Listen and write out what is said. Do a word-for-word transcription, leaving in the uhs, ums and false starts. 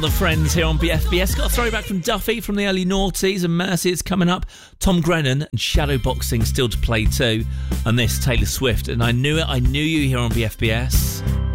The Friends here on B F B S. Got a throwback from Duffy from the early noughties, and Mercy is coming up. Tom Grennan and Shadowboxing still to play too. And this, Taylor Swift. And I knew it, I knew you here on B F B S.